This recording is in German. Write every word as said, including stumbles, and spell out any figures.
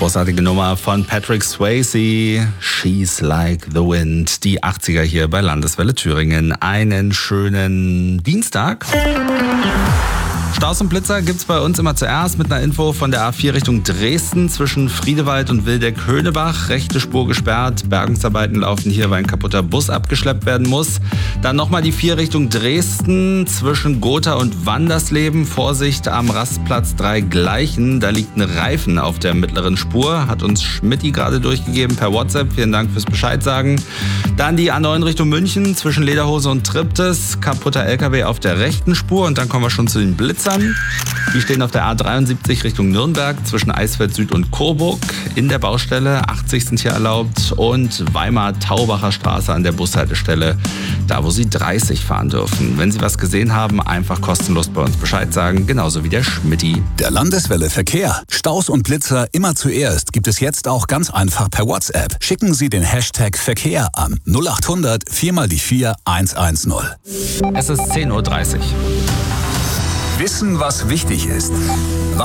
Großartige Nummer von Patrick Swayze, She's Like the Wind. Die achtziger hier bei Landeswelle Thüringen. Einen schönen Dienstag. Staus und Blitzer gibt's bei uns immer zuerst mit einer Info von der A vier Richtung Dresden zwischen Friedewald und Wildeck-Höhnebach. Rechte Spur gesperrt. Bergungsarbeiten laufen hier, weil ein kaputter Bus abgeschleppt werden muss. Dann nochmal die vier Richtung Dresden zwischen Gotha und Wandersleben. Vorsicht am Rastplatz drei Gleichen. Da liegt ein Reifen auf der mittleren Spur. Hat uns Schmidti gerade durchgegeben per WhatsApp. Vielen Dank fürs Bescheid sagen. Dann die A neun Richtung München zwischen Lederhose und Triptis. Kaputter L K W auf der rechten Spur. Und dann kommen wir schon zu den Blitzern. Die stehen auf der A dreiundsiebzig Richtung Nürnberg zwischen Eisfeld Süd und Coburg in der Baustelle. achtzig sind hier erlaubt und Weimar-Taubacher Straße an der Bushaltestelle, da wo Sie dreißig fahren dürfen. Wenn Sie was gesehen haben, einfach kostenlos bei uns Bescheid sagen, genauso wie der Schmidti. Der Landeswelle Verkehr. Staus und Blitzer immer zuerst gibt es jetzt auch ganz einfach per WhatsApp. Schicken Sie den Hashtag Verkehr an null acht hundert vier mal die vier eins eins null. Es ist zehn Uhr dreißig. Wissen, was wichtig ist.